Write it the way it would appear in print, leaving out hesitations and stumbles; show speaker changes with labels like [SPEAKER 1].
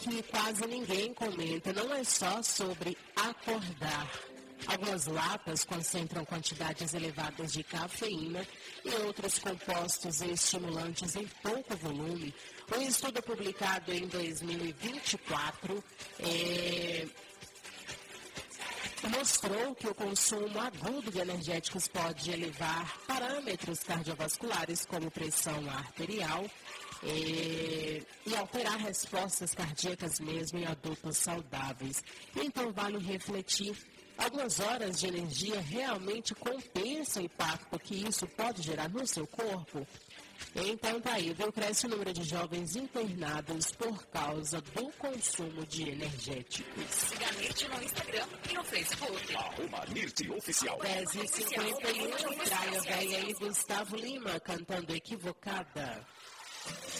[SPEAKER 1] que quase ninguém comenta não é só sobre acordar. Algumas latas concentram quantidades elevadas de cafeína e outros compostos estimulantes em pouco volume. Um estudo publicado em 2024 mostrou que o consumo agudo de energéticos pode elevar parâmetros cardiovasculares como pressão arterial e alterar respostas cardíacas mesmo em adultos saudáveis. Então vale refletir. Algumas horas de energia realmente compensam o impacto que isso pode gerar no seu corpo? Então tá aí, viu? Cresce o número de jovens internados por causa do consumo de energéticos.
[SPEAKER 2] Siga a NIRT no Instagram e no Facebook.
[SPEAKER 3] @NIRT Oficial.
[SPEAKER 1] 10h51, Praia Velha e Gustavo Lima cantando Equivocada.